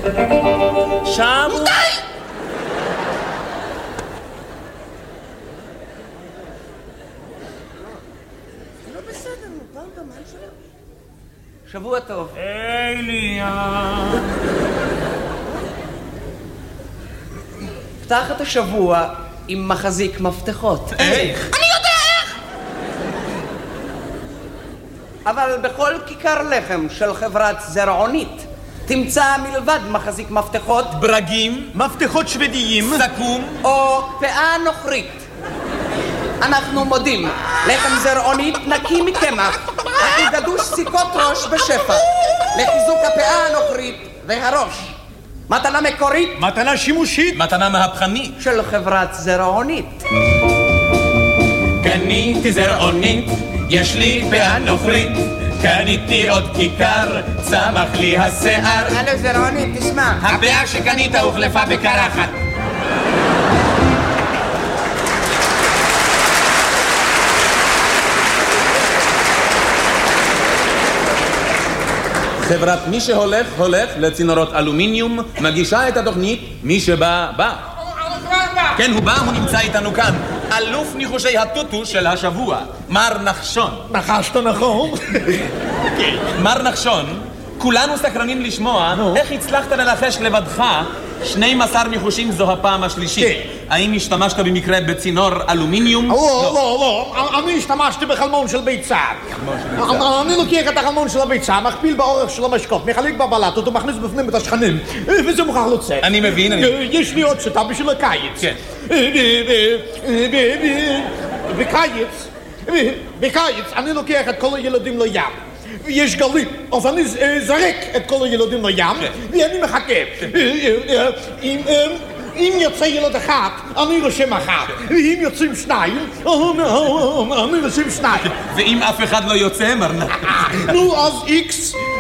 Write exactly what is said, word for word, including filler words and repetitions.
שבוע... די! לא בסדר, פעם במן שלו. שבוע טוב. אליה. פתח את השבוע עם מחזיק מפתחות. איך? אני יודע איך! אבל בכל כיכר לחם של חברת זרעונית תמצא מלבד מחזיק מפתחות ברגים, מפתחות שוודיים, סכו"ם, או פאה נוכרית. אנחנו מודים, לחם זרעונית נקי מקמח, הכי גדוש סיכות ראש בשפע, לחיזוק הפאה הנוכרית והראש. מתנה מקורית מתנה שימושית, מתנה מהפכנית. של חברת זרעונית. קניתי זרעונית, יש לי פאה נוכרית, קניתי עוד כיכר, צמח לי השיער. הלו זרעונית, תשמע. הפאה שקנית הוחלפה בקרחת. חברת מי שהולך, הולך לצינורות אלומיניום, מגישה את התוכנית, מי שבא, בא. כן, הוא בא, הוא נמצא איתנו כאן. אלוף ניחושי הטוטו של השבוע, מר נחשון. נחשת נכון? מר נחשון, כולנו סקרנים לשמוע איך הצלחת לנחש לבדך שנים עשר ניחושים זו הפעם השלישית. האם השתמשת במקרה בצינור אלומיניום? לא, לא, לא, אני השתמשתי בחלמון של ביצה. אני לוקח את החלמון של הביצה, מכפיל באורך של המשקוף, מחלק בבלטות ומכניס בפנים את השכנים, וזה מוכרח לצאת. אני מבין, אני... יש לי עוד שיטה בשביל הקיץ. כן. בקיץ, בקיץ אני לוקח את כל הילדים לים. יש גלים, אז אני זרק את כל הילדים לים, ואני מחכה. אם יוצא ילד אחד, אני רושם אחת. ואם יוצאים שניים, אני רושם שניים. ואם אף אחד לא יוצא, מר נחשון? נו, אז איקס